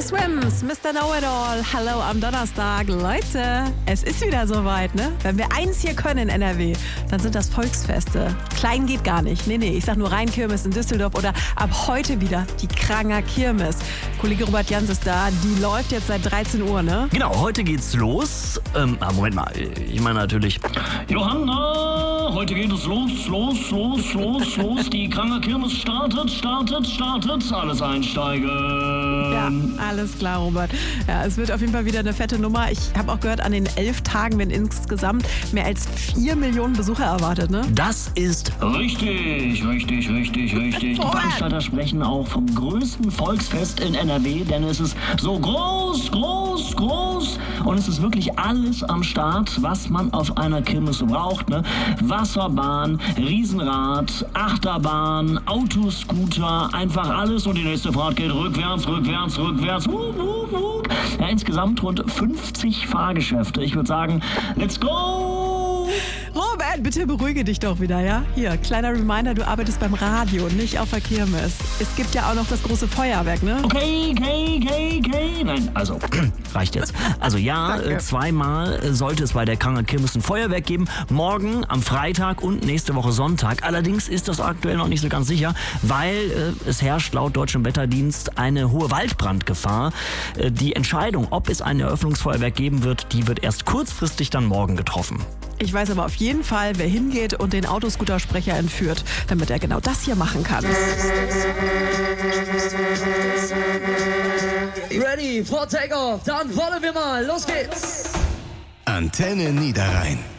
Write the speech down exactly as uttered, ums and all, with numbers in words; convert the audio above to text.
Swims, Mister Know-It-All. Hallo am Donnerstag. Leute, es ist wieder soweit, ne? Wenn wir eins hier können in N R W, dann sind das Volksfeste. Klein geht gar nicht. Nee, nee, ich sag nur Rheinkirmes in Düsseldorf oder ab heute wieder die Kranger Kirmes. Kollege Robert Jans ist da. Die läuft jetzt seit dreizehn Uhr, ne? Genau, heute geht's los. Ähm, ah, Moment mal, ich meine natürlich... Johanna, heute geht es los, los, los, los, los. Die Kranger Kirmes startet, startet, startet. Alles einsteigen. Ja, alles klar, Robert. Ja, es wird auf jeden Fall wieder eine fette Nummer. Ich habe auch gehört, an den elf Tagen werden insgesamt mehr als vier Millionen Besucher erwartet, ne? Das ist... Richtig, richtig, richtig, richtig. Die Veranstalter sprechen auch vom größten Volksfest in N R W, denn es ist so groß, groß, groß. Und es ist wirklich alles am Start, was man auf einer Kirmes so braucht, ne? Wasserbahn, Riesenrad, Achterbahn, Autoscooter, einfach alles. Und die nächste Fahrt geht rückwärts, rückwärts, rückwärts. Wup, wup, wup. Ja, insgesamt rund fünfzig Fahrgeschäfte. Ich würde sagen, let's go! Robert, bitte beruhige dich doch wieder, ja? Hier, kleiner Reminder, du arbeitest beim Radio, nicht auf der Kirmes. Es gibt ja auch noch das große Feuerwerk, ne? Okay, okay, okay, okay. Nein, also... Reicht jetzt. Also ja, äh, zweimal sollte es bei der Kranger Kirmes ein Feuerwerk geben. Morgen am Freitag und nächste Woche Sonntag. Allerdings ist das aktuell noch nicht so ganz sicher, weil äh, es herrscht laut Deutschem Wetterdienst eine hohe Waldbrandgefahr. Äh, die Entscheidung, ob es ein Eröffnungsfeuerwerk geben wird, die wird erst kurzfristig dann morgen getroffen. Ich weiß aber auf jeden Fall, wer hingeht und den Autoscootersprecher entführt, damit er genau das hier machen kann. Ready for Takeoff, dann wollen wir mal, los geht's! Antenne Niederrhein.